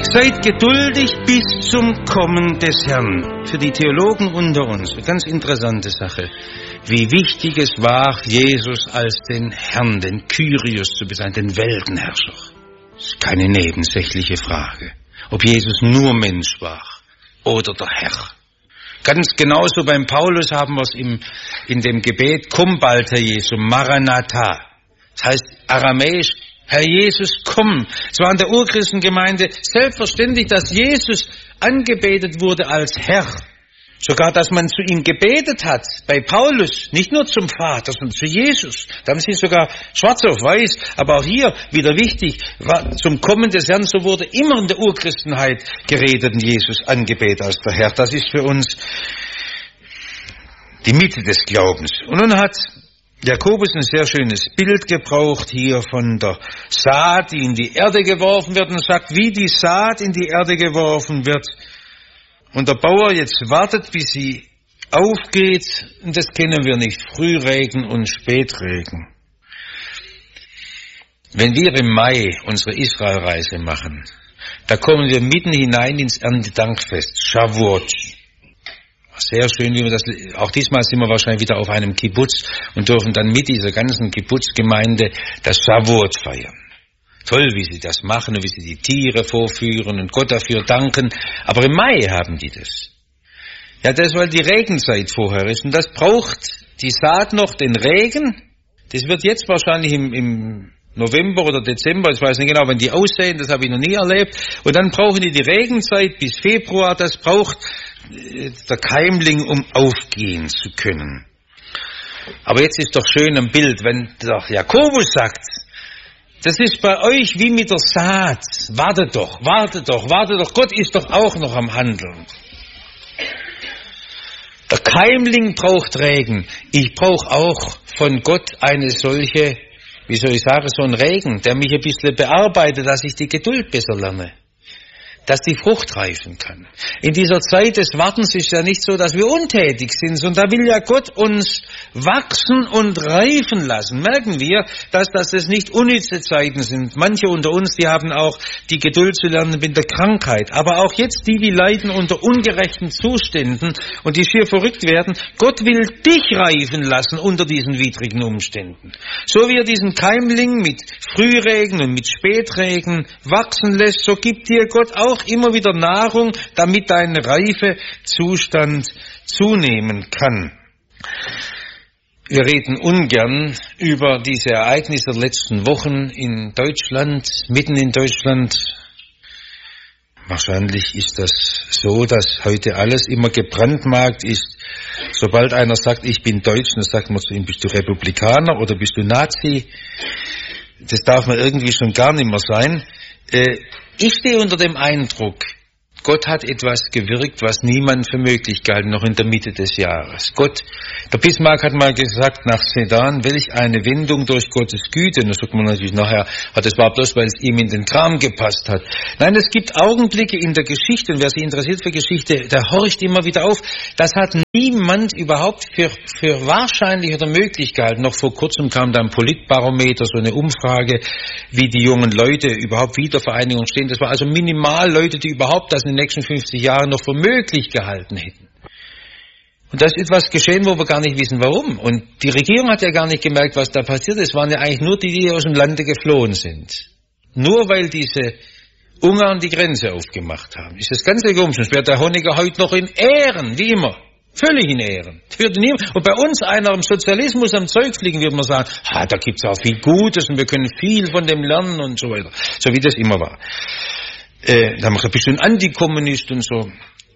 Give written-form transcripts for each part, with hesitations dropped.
Seid geduldig bis zum Kommen des Herrn. Für die Theologen unter uns, eine ganz interessante Sache. Wie wichtig es war, Jesus als den Herrn, den Kyrios zu bezeichnen, den Weltenherrscher. Das ist keine nebensächliche Frage, ob Jesus nur Mensch war oder der Herr. Ganz genauso beim Paulus haben wir es in dem Gebet, komm bald, Herr Jesu, Maranatha. Das heißt aramäisch, Herr Jesus, komm. Es war in der Urchristengemeinde selbstverständlich, dass Jesus angebetet wurde als Herr. Sogar, dass man zu ihm gebetet hat, bei Paulus, nicht nur zum Vater, sondern zu Jesus. Da haben sie sogar schwarz auf weiß, aber auch hier wieder wichtig, zum Kommen des Herrn, so wurde immer in der Urchristenheit geredet und Jesus angebetet als der Herr. Das ist für uns die Mitte des Glaubens. Und nun hat Jakobus ein sehr schönes Bild gebraucht hier von der Saat, die in die Erde geworfen wird und sagt, wie die Saat in die Erde geworfen wird und der Bauer jetzt wartet, bis sie aufgeht, und das kennen wir nicht, Frühregen und Spätregen. Wenn wir im Mai unsere Israelreise machen, da kommen wir mitten hinein ins Erntedankfest, Shavuot. Sehr schön, wie wir das, auch diesmal sind wir wahrscheinlich wieder auf einem Kibbutz und dürfen dann mit dieser ganzen Kibbutzgemeinde das Shavuot feiern. Toll, wie sie das machen und wie sie die Tiere vorführen und Gott dafür danken. Aber im Mai haben die das. Ja, das, weil die Regenzeit vorher ist. Und das braucht die Saat noch den Regen. Das wird jetzt wahrscheinlich im November oder Dezember, ich weiß nicht genau, wenn die aussehen, das habe ich noch nie erlebt. Und dann brauchen die Regenzeit bis Februar, das braucht der Keimling, um aufgehen zu können. Aber jetzt ist doch schön am Bild, wenn der Jakobus sagt, das ist bei euch wie mit der Saat. Wartet doch, Gott ist doch auch noch am Handeln. Der Keimling braucht Regen. Ich brauche auch von Gott eine solche, wie soll ich sagen, so einen Regen, der mich ein bisschen bearbeitet, dass ich die Geduld besser lerne. Dass die Frucht reifen kann. In dieser Zeit des Wartens ist ja nicht so, dass wir untätig sind, sondern da will ja Gott uns wachsen und reifen lassen. Merken wir, dass das nicht unnütze Zeiten sind. Manche unter uns, die haben auch die Geduld zu lernen mit der Krankheit. Aber auch jetzt die leiden unter ungerechten Zuständen und die schier verrückt werden. Gott will dich reifen lassen unter diesen widrigen Umständen. So wie er diesen Keimling mit Frühregen und mit Spätregen wachsen lässt, so gibt dir Gott auch immer wieder Nahrung, damit dein Reifezustand zunehmen kann. Wir reden ungern über diese Ereignisse der letzten Wochen in Deutschland, mitten in Deutschland. Wahrscheinlich ist das so, dass heute alles immer gebrandmarkt ist. Sobald einer sagt, ich bin Deutsch, dann sagt man zu ihm, bist du Republikaner oder bist du Nazi? Das darf man irgendwie schon gar nicht mehr sein. Ich stehe unter dem Eindruck, Gott hat etwas gewirkt, was niemand für möglich gehalten, noch in der Mitte des Jahres. Der Bismarck hat mal gesagt, nach Sedan, welch eine Wendung durch Gottes Güte. Und da sagt man natürlich nachher, das war bloß, weil es ihm in den Kram gepasst hat. Nein, es gibt Augenblicke in der Geschichte, und wer sich interessiert für Geschichte, der horcht immer wieder auf. Das hat niemand überhaupt für wahrscheinlich oder möglich gehalten. Noch vor kurzem kam da ein Politbarometer, so eine Umfrage, wie die jungen Leute überhaupt Wiedervereinigung stehen. Das war also minimal Leute, die überhaupt das in den nächsten 50 Jahren noch für möglich gehalten hätten. Und da ist etwas geschehen, wo wir gar nicht wissen, warum. Und die Regierung hat ja gar nicht gemerkt, was da passiert ist. Es waren ja eigentlich nur die aus dem Lande geflohen sind. Nur weil diese Ungarn die Grenze aufgemacht haben. Ist das ganze komisch. Sonst wäre der Honecker heute noch in Ehren, wie immer. Völlig in Ehren. Und bei uns einer im Sozialismus am Zeug fliegen, würde man sagen, da gibt's auch viel Gutes und wir können viel von dem lernen und so weiter. So wie das immer war. Da haben wir gesagt, bist du ein Antikommunist und so.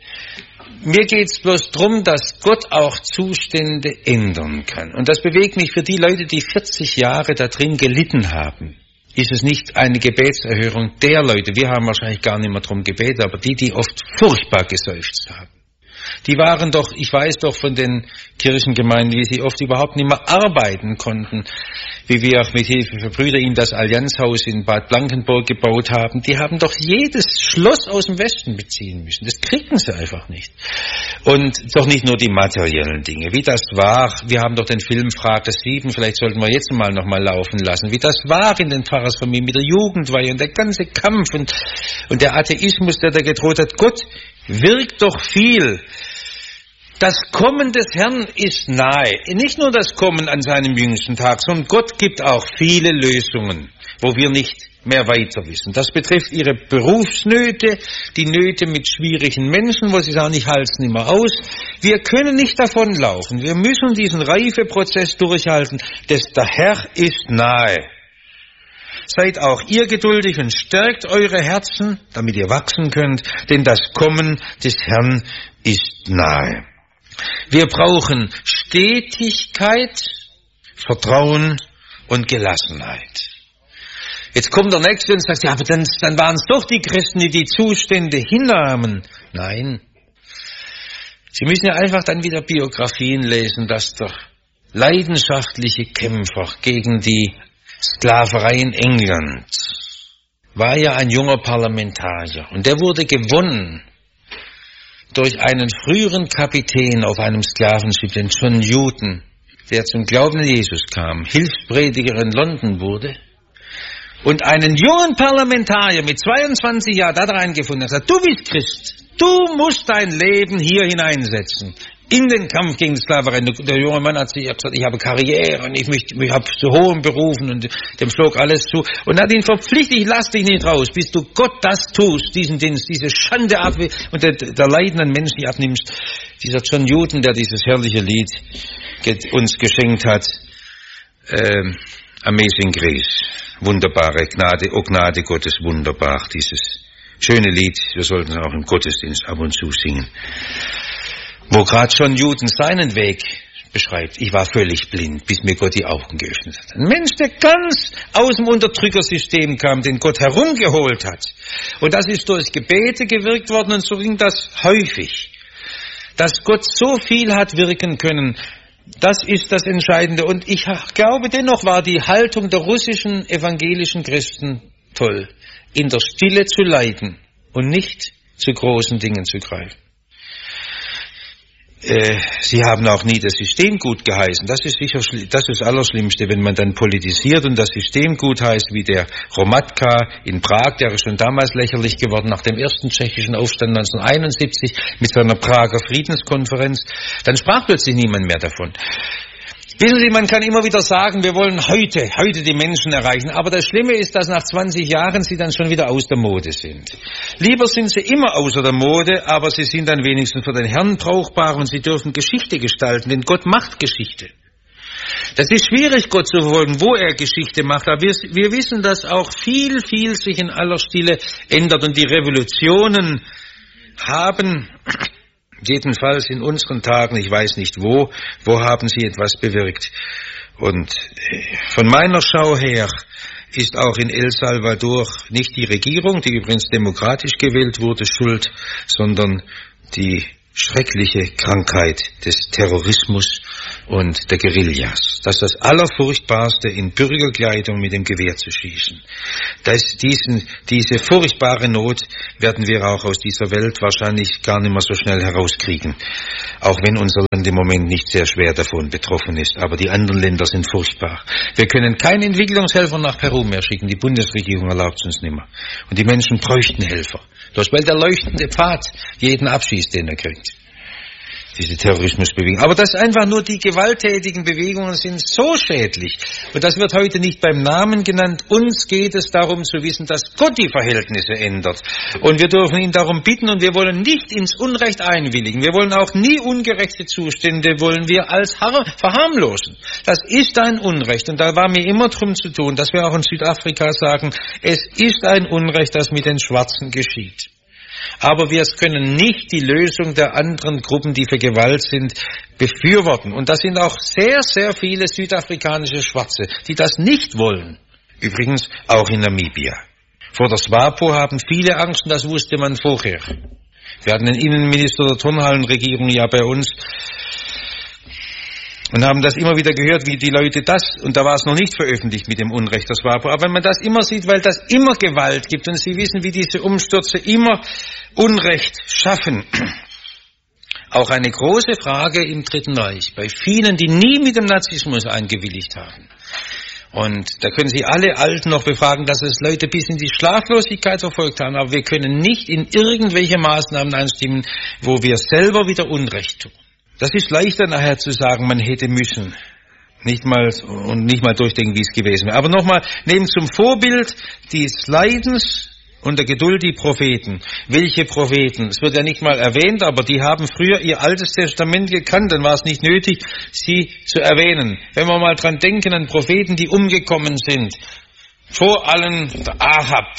Mir geht's bloß drum, dass Gott auch Zustände ändern kann. Und das bewegt mich für die Leute, die 40 Jahre da drin gelitten haben. Ist es nicht eine Gebetserhörung der Leute, wir haben wahrscheinlich gar nicht mehr drum gebetet, aber die oft furchtbar geseufzt haben. Die waren doch, ich weiß doch von den Kirchengemeinden, wie sie oft überhaupt nicht mehr arbeiten konnten, wie wir auch mit Hilfe für Brüder ihnen das Allianzhaus in Bad Blankenburg gebaut haben. Die haben doch jedes Schloss aus dem Westen beziehen müssen. Das kriegen sie einfach nicht. Und doch nicht nur die materiellen Dinge. Wie das war, wir haben doch den Film Frage 7, vielleicht sollten wir jetzt mal nochmal laufen lassen, wie das war in den Pfarrersfamilien mit der Jugendweihe und der ganze Kampf und Und der Atheismus, der da gedroht hat, Gott wirkt doch viel. Das Kommen des Herrn ist nahe. Nicht nur das Kommen an seinem jüngsten Tag, sondern Gott gibt auch viele Lösungen, wo wir nicht mehr weiter wissen. Das betrifft ihre Berufsnöte, die Nöte mit schwierigen Menschen, wo sie sagen, ich halte es nicht mehr aus. Wir können nicht davonlaufen. Wir müssen diesen Reifeprozess durchhalten. Der Herr ist nahe. Seid auch ihr geduldig und stärkt eure Herzen, damit ihr wachsen könnt, denn das Kommen des Herrn ist nahe. Wir brauchen Stetigkeit, Vertrauen und Gelassenheit. Jetzt kommt der Nächste und sagt, ja, aber dann waren es doch die Christen, die die Zustände hinnahmen. Nein. Sie müssen ja einfach dann wieder Biografien lesen, dass der leidenschaftliche Kämpfer gegen die Sklaverei in England war ja ein junger Parlamentarier. Und der wurde gewonnen durch einen früheren Kapitän auf einem Sklavenschiff, den John Newton, der zum Glauben an Jesus kam, Hilfsprediger in London wurde. Und einen jungen Parlamentarier mit 22 Jahren da reingefunden hat, gesagt, du bist Christ, du musst dein Leben hier hineinsetzen, in den Kampf gegen die Sklaverei. Der junge Mann hat sich gesagt, ich habe Karriere und ich habe zu hohen Berufen und dem flog alles zu. Und hat ihn verpflichtet, ich lass dich nicht raus, bis du Gott das tust, diesen Dienst, diese Schande ab und der leidenden Menschen nicht abnimmst. Dieser John Newton, der dieses herrliche Lied uns geschenkt hat, Amazing Grace. Wunderbare Gnade, oh Gnade Gottes, wunderbar, dieses schöne Lied, wir sollten es auch im Gottesdienst ab und zu singen. Wo gerade John Newton seinen Weg beschreibt, ich war völlig blind, bis mir Gott die Augen geöffnet hat. Ein Mensch, der ganz aus dem Unterdrückersystem kam, den Gott herumgeholt hat. Und das ist durch Gebete gewirkt worden und so ging das häufig. Dass Gott so viel hat wirken können, das ist das Entscheidende. Und ich glaube, dennoch war die Haltung der russischen evangelischen Christen toll, in der Stille zu leiden und nicht zu großen Dingen zu greifen. Sie haben auch nie das System gut geheißen. Das ist sicher, das ist das Allerschlimmste, wenn man dann politisiert und das System gut heißt, wie der Hromadka in Prag, der ist schon damals lächerlich geworden, nach dem ersten tschechischen Aufstand 1971 mit seiner Prager Friedenskonferenz. Dann sprach plötzlich niemand mehr davon. Wissen Sie, man kann immer wieder sagen, wir wollen heute die Menschen erreichen. Aber das Schlimme ist, dass nach 20 Jahren sie dann schon wieder aus der Mode sind. Lieber sind sie immer außer der Mode, aber sie sind dann wenigstens für den Herrn brauchbar und sie dürfen Geschichte gestalten, denn Gott macht Geschichte. Das ist schwierig, Gott zu verfolgen, wo er Geschichte macht, aber wir wissen, dass auch viel sich in aller Stille ändert und die Revolutionen haben jedenfalls in unseren Tagen, ich weiß nicht wo haben sie etwas bewirkt. Und von meiner Schau her ist auch in El Salvador nicht die Regierung, die übrigens demokratisch gewählt wurde, schuld, sondern die schreckliche Krankheit des Terrorismus und der Guerillas. Das ist das Allerfurchtbarste, in Bürgerkleidung mit dem Gewehr zu schießen. Diese furchtbare Not werden wir auch aus dieser Welt wahrscheinlich gar nicht mehr so schnell herauskriegen. Auch wenn unser Land im Moment nicht sehr schwer davon betroffen ist. Aber die anderen Länder sind furchtbar. Wir können keinen Entwicklungshelfer nach Peru mehr schicken. Die Bundesregierung erlaubt es uns nicht mehr. Und die Menschen bräuchten Helfer. Weil der leuchtende Pfad jeden abschießt, den er kriegt. Diese Terrorismusbewegung. Aber das einfach nur die gewalttätigen Bewegungen sind so schädlich. Und das wird heute nicht beim Namen genannt. Uns geht es darum zu wissen, dass Gott die Verhältnisse ändert. Und wir dürfen ihn darum bitten und wir wollen nicht ins Unrecht einwilligen. Wir wollen auch nie ungerechte Zustände, wollen wir als verharmlosen. Das ist ein Unrecht. Und da war mir immer drum zu tun, dass wir auch in Südafrika sagen, es ist ein Unrecht, das mit den Schwarzen geschieht. Aber wir können nicht die Lösung der anderen Gruppen, die für Gewalt sind, befürworten. Und das sind auch sehr viele südafrikanische Schwarze, die das nicht wollen. Übrigens auch in Namibia. Vor der SWAPO haben viele Angst, und das wusste man vorher. Wir hatten den Innenminister der Turnhallenregierung ja bei uns und haben das immer wieder gehört, wie die Leute das, und da war es noch nicht veröffentlicht mit dem Unrecht der SWAPO, aber wenn man das immer sieht, weil das immer Gewalt gibt und Sie wissen, wie diese Umstürze immer Unrecht schaffen. Auch eine große Frage im Dritten Reich, bei vielen, die nie mit dem Narzissmus eingewilligt haben. Und da können Sie alle Alten noch befragen, dass es Leute bis in die Schlaflosigkeit verfolgt haben. Aber wir können nicht in irgendwelche Maßnahmen einstimmen, wo wir selber wieder Unrecht tun. Das ist leichter nachher zu sagen, man hätte müssen. Nicht mal durchdenken, wie es gewesen wäre. Aber nochmal, nehmen zum Vorbild des Leidens und der Geduld die Propheten. Welche Propheten? Es wird ja nicht mal erwähnt, aber die haben früher ihr Altes Testament gekannt, dann war es nicht nötig, sie zu erwähnen. Wenn wir mal dran denken an Propheten, die umgekommen sind, vor allem Ahab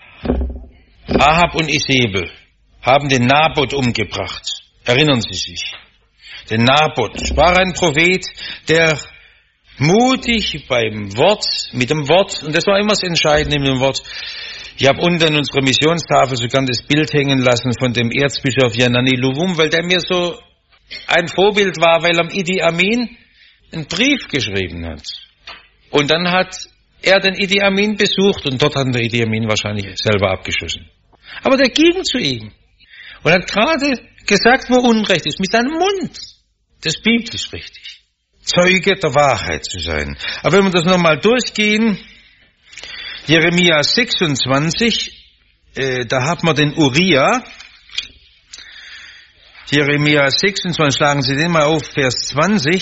und Isebel haben den Naboth umgebracht. Erinnern Sie sich? Den Naboth war ein Prophet, der mutig mit dem Wort, und das war immer das Entscheidende mit dem Wort. Ich habe unten an unserer Missionstafel sogar das Bild hängen lassen von dem Erzbischof Janani Luwum, weil der mir so ein Vorbild war, weil am Idi Amin einen Brief geschrieben hat. Und dann hat er den Idi Amin besucht und dort hat der Idi Amin wahrscheinlich selber abgeschossen. Aber der ging zu ihm und hat gerade gesagt, wo Unrecht ist, mit seinem Mund. Das ist biblisch richtig. Zeuge der Wahrheit zu sein. Aber wenn wir das nochmal durchgehen, Jeremia 26, da hat man den Uriah. Jeremia 26, schlagen Sie den mal auf, Vers 20.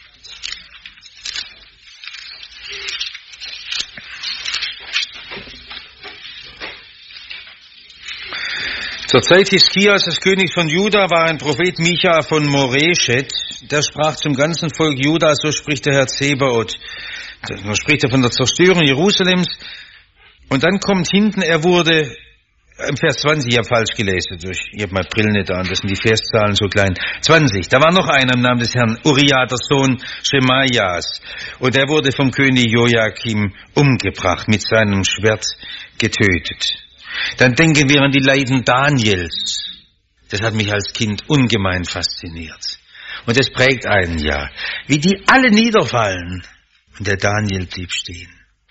Zur Zeit Hiskias, des Königs von Juda, war ein Prophet Micha von Moreshet, der sprach zum ganzen Volk Juda, so spricht der Herr Zebaoth. Da spricht er von der Zerstörung Jerusalems. Und dann kommt hinten, er wurde, im Vers 20, ich habe falsch gelesen, ich habe meine Brille nicht an, das sind die Verszahlen so klein. 20, da war noch einer im Namen des Herrn, Uriah, der Sohn Schemaias. Und er wurde vom König Joachim umgebracht, mit seinem Schwert getötet. Dann denken wir an die Leiden Daniels. Das hat mich als Kind ungemein fasziniert. Und das prägt einen ja. Wie die alle niederfallen. Und der Daniel blieb stehen.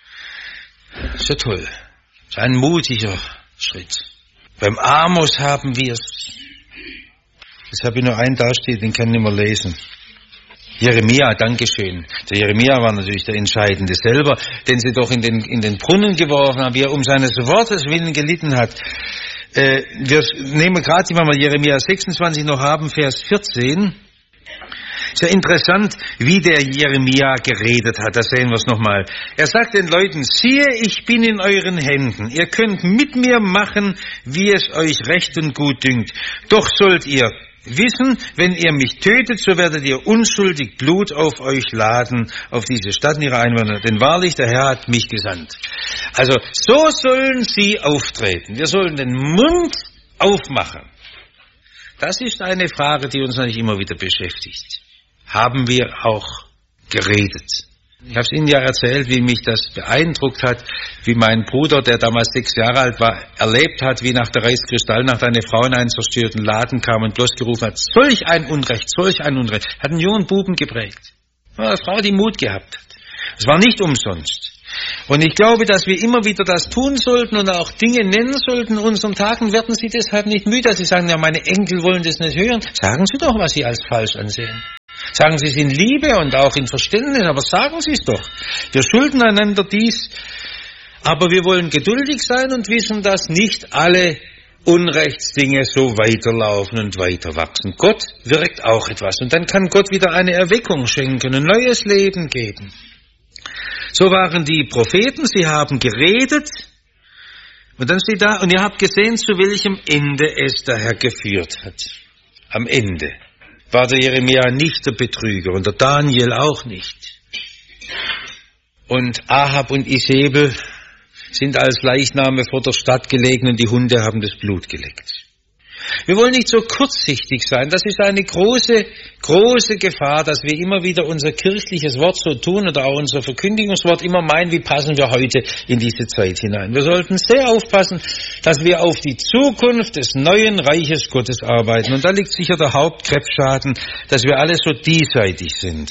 So toll. So ein mutiger Schritt. Beim Amos haben wir es. Jetzt habe ich nur einen dasteht, den kann ich nicht mehr lesen. Jeremia, Dankeschön. Der Jeremia war natürlich der Entscheidende selber, den sie doch in den Brunnen geworfen haben, wie er um seines Wortes willen gelitten hat. Wir nehmen gerade, wenn wir Jeremia 26 noch haben, Vers 14. Sehr interessant, wie der Jeremia geredet hat. Da sehen wir es nochmal. Er sagt den Leuten, siehe, ich bin in euren Händen. Ihr könnt mit mir machen, wie es euch recht und gut dünkt. Doch sollt ihr wissen, wenn ihr mich tötet, so werdet ihr unschuldig Blut auf euch laden, auf diese Stadt und ihre Einwohner. Denn wahrlich, der Herr hat mich gesandt. Also, so sollen sie auftreten. Wir sollen den Mund aufmachen. Das ist eine Frage, die uns natürlich immer wieder beschäftigt. Haben wir auch geredet? Ich habe es Ihnen ja erzählt, wie mich das beeindruckt hat, wie mein Bruder, der damals 6 Jahre alt war, erlebt hat, wie nach der Reichskristallnacht eine Frau in einen zerstörten Laden kam und bloß gerufen hat, solch ein Unrecht. Hat einen jungen Buben geprägt. Eine Frau, die Mut gehabt hat. Es war nicht umsonst. Und ich glaube, dass wir immer wieder das tun sollten und auch Dinge nennen sollten in unseren Tagen, werden Sie deshalb nicht müde, dass Sie sagen, ja, meine Enkel wollen das nicht hören. Sagen Sie doch, was Sie als falsch ansehen. Sagen Sie es in Liebe und auch in Verständnis, aber sagen Sie es doch. Wir schulden einander dies, aber wir wollen geduldig sein und wissen, dass nicht alle Unrechtsdinge so weiterlaufen und weiter wachsen. Gott wirkt auch etwas und dann kann Gott wieder eine Erweckung schenken, ein neues Leben geben. So waren die Propheten, sie haben geredet und dann steht da, und ihr habt gesehen, zu welchem Ende es der Herr geführt hat. Am Ende war der Jeremia nicht der Betrüger und der Daniel auch nicht. Und Ahab und Isebel sind als Leichname vor der Stadt gelegen und die Hunde haben das Blut geleckt. Wir wollen nicht so kurzsichtig sein. Das ist eine große, große Gefahr, dass wir immer wieder unser kirchliches Wort so tun oder auch unser Verkündigungswort immer meinen, wie passen wir heute in diese Zeit hinein. Wir sollten sehr aufpassen, dass wir auf die Zukunft des neuen Reiches Gottes arbeiten. Und da liegt sicher der Hauptkrebsschaden, dass wir alle so diesseitig sind.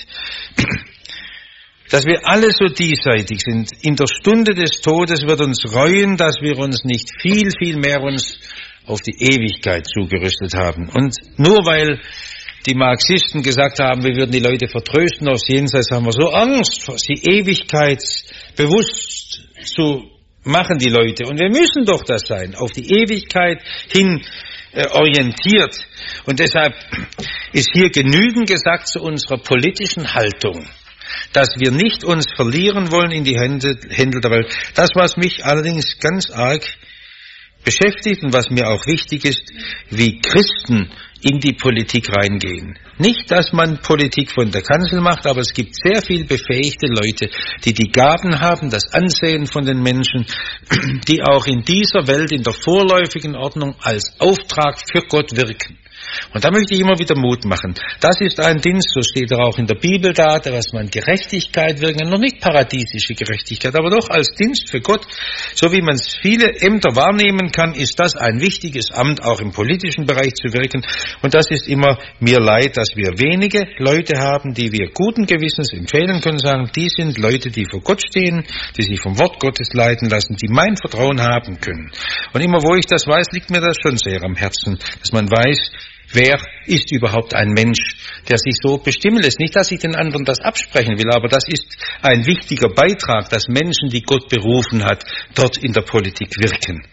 Dass wir alle so diesseitig sind. In der Stunde des Todes wird uns reuen, dass wir uns nicht viel, viel mehr uns auf die Ewigkeit zugerüstet haben. Und nur weil die Marxisten gesagt haben, wir würden die Leute vertrösten aufs Jenseits, haben wir so Angst, die Ewigkeit bewusst zu machen, die Leute. Und wir müssen doch das sein, auf die Ewigkeit hin orientiert. Und deshalb ist hier genügend gesagt zu unserer politischen Haltung, dass wir nicht uns verlieren wollen in die Händel der Welt. Das, was mich allerdings ganz arg beschäftigt und was mir auch wichtig ist, wie Christen in die Politik reingehen. Nicht, dass man Politik von der Kanzel macht, aber es gibt sehr viel befähigte Leute, die die Gaben haben, das Ansehen von den Menschen, die auch in dieser Welt, in der vorläufigen Ordnung als Auftrag für Gott wirken. Und da möchte ich immer wieder Mut machen. Das ist ein Dienst, so steht er auch in der Bibel da, dass man Gerechtigkeit wirken, noch nicht paradiesische Gerechtigkeit, aber doch als Dienst für Gott. So wie man viele Ämter wahrnehmen kann, ist das ein wichtiges Amt, auch im politischen Bereich zu wirken. Und das ist immer mir leid, dass wir wenige Leute haben, die wir guten Gewissens empfehlen können, sagen, die sind Leute, die vor Gott stehen, die sich vom Wort Gottes leiten lassen, die mein Vertrauen haben können. Und immer wo ich das weiß, liegt mir das schon sehr am Herzen, dass man weiß, wer ist überhaupt ein Mensch, der sich so bestimmen lässt? Nicht, dass ich den anderen das absprechen will, aber das ist ein wichtiger Beitrag, dass Menschen, die Gott berufen hat, dort in der Politik wirken.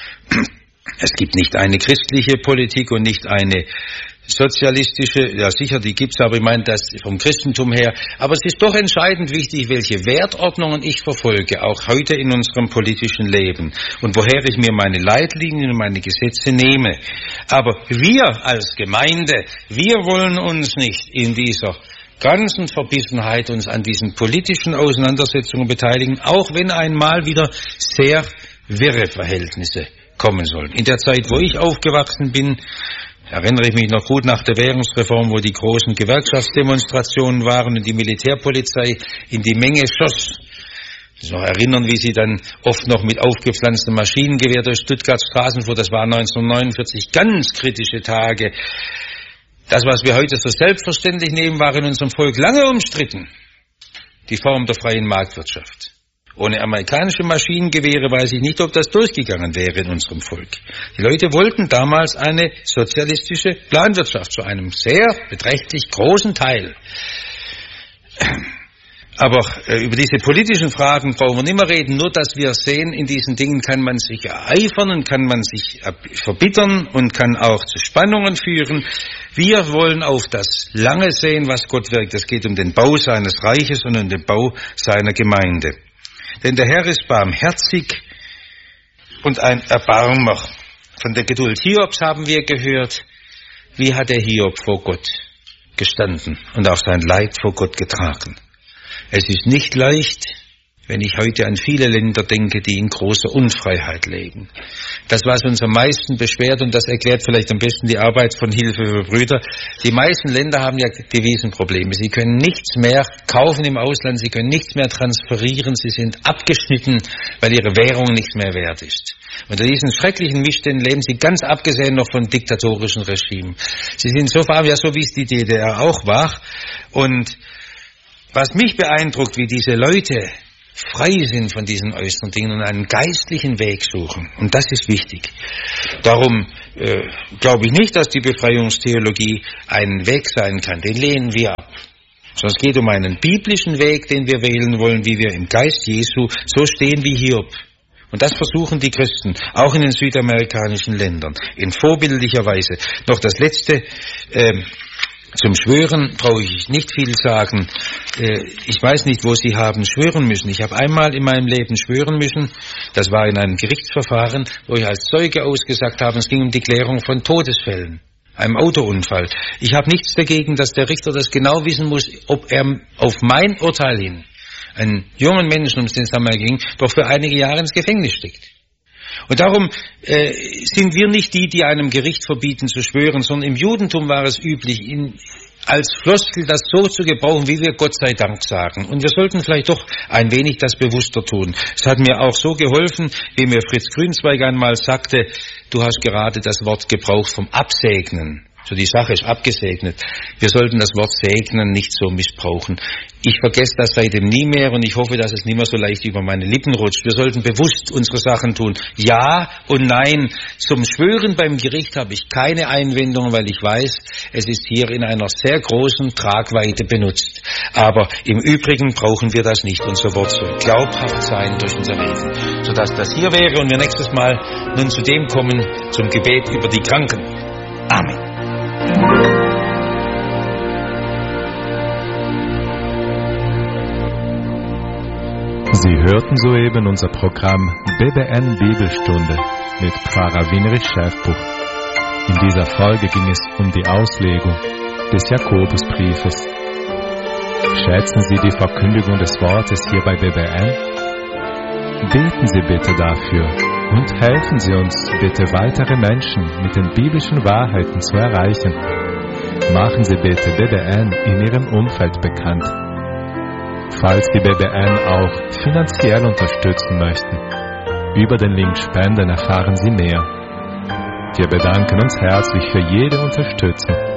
Es gibt nicht eine christliche Politik und nicht eine sozialistische, ja sicher, die gibt's, aber ich meine das vom Christentum her. Aber es ist doch entscheidend wichtig, welche Wertordnungen ich verfolge, auch heute in unserem politischen Leben und woher ich mir meine Leitlinien und meine Gesetze nehme. Aber wir als Gemeinde, wir wollen uns nicht in dieser ganzen Verbissenheit uns an diesen politischen Auseinandersetzungen beteiligen, auch wenn einmal wieder sehr wirre Verhältnisse kommen sollen. In der Zeit, wo ich aufgewachsen bin, erinnere ich mich noch gut nach der Währungsreform, wo die großen Gewerkschaftsdemonstrationen waren und die Militärpolizei in die Menge schoss. Ich noch erinnern, wie sie dann oft noch mit aufgepflanztem Maschinengewehr durch Stuttgarts Straßen fuhr. Das waren 1949 ganz kritische Tage. Das, was wir heute so selbstverständlich nehmen, war in unserem Volk lange umstritten. Die Form der freien Marktwirtschaft. Ohne amerikanische Maschinengewehre weiß ich nicht, ob das durchgegangen wäre in unserem Volk. Die Leute wollten damals eine sozialistische Planwirtschaft zu einem sehr beträchtlich großen Teil. Aber über diese politischen Fragen brauchen wir nicht mehr reden. Nur, dass wir sehen, in diesen Dingen kann man sich ereifern und kann man sich verbittern und kann auch zu Spannungen führen. Wir wollen auf das Lange sehen, was Gott wirkt. Es geht um den Bau seines Reiches und um den Bau seiner Gemeinde. Denn der Herr ist barmherzig und ein Erbarmer. Von der Geduld Hiobs haben wir gehört, wie hat der Hiob vor Gott gestanden und auch sein Leid vor Gott getragen. Es ist nicht leicht, wenn ich heute an viele Länder denke, die in großer Unfreiheit leben. Das, was uns am meisten beschwert, und das erklärt vielleicht am besten die Arbeit von Hilfe für Brüder, die meisten Länder haben ja Devisenprobleme. Sie können nichts mehr kaufen im Ausland, sie können nichts mehr transferieren, sie sind abgeschnitten, weil ihre Währung nichts mehr wert ist. Unter diesen schrecklichen Missständen leben sie, ganz abgesehen noch von diktatorischen Regimen. Sie sind so arm, ja, so wie es die DDR auch war. Und was mich beeindruckt, wie diese Leute frei sind von diesen äußeren Dingen und einen geistlichen Weg suchen. Und das ist wichtig. Darum glaube ich nicht, dass die Befreiungstheologie ein Weg sein kann. Den lehnen wir ab. Sondern es geht um einen biblischen Weg, den wir wählen wollen, wie wir im Geist Jesu so stehen wie Hiob. Und das versuchen die Christen, auch in den südamerikanischen Ländern, in vorbildlicher Weise. Noch das Letzte, zum Schwören brauche ich nicht viel sagen. Ich weiß nicht, wo Sie haben schwören müssen. Ich habe einmal in meinem Leben schwören müssen. Das war in einem Gerichtsverfahren, wo ich als Zeuge ausgesagt habe. Es ging um die Klärung von Todesfällen, einem Autounfall. Ich habe nichts dagegen, dass der Richter das genau wissen muss, ob er auf mein Urteil hin einen jungen Menschen, um den es einmal ging, doch für einige Jahre ins Gefängnis steckt. Und darum sind wir nicht die, die einem Gericht verbieten zu schwören, sondern im Judentum war es üblich, als Floskel das so zu gebrauchen, wie wir Gott sei Dank sagen. Und wir sollten vielleicht doch ein wenig das bewusster tun. Es hat mir auch so geholfen, wie mir Fritz Grünzweig einmal sagte, du hast gerade das Wort gebraucht vom Absegnen. So, die Sache ist abgesegnet. Wir sollten das Wort segnen nicht so missbrauchen. Ich vergesse das seitdem nie mehr und ich hoffe, dass es nicht mehr so leicht über meine Lippen rutscht. Wir sollten bewusst unsere Sachen tun. Ja und nein. Zum Schwören beim Gericht habe ich keine Einwendungen, weil ich weiß, es ist hier in einer sehr großen Tragweite benutzt. Aber im Übrigen brauchen wir das nicht. Unser Wort soll glaubhaft sein durch unser Reden. Sodass das hier wäre und wir nächstes Mal nun zu dem kommen, zum Gebet über die Kranken. Amen. Sie hörten soeben unser Programm BBN Bibelstunde mit Pfarrer Winrich Schäfbuch. In dieser Folge ging es um die Auslegung des Jakobusbriefes. Schätzen Sie die Verkündigung des Wortes hier bei BBN? Beten Sie bitte dafür und helfen Sie uns bitte, weitere Menschen mit den biblischen Wahrheiten zu erreichen. Machen Sie bitte BBN in Ihrem Umfeld bekannt. Falls die BBN auch finanziell unterstützen möchten, über den Link Spenden erfahren Sie mehr. Wir bedanken uns herzlich für jede Unterstützung.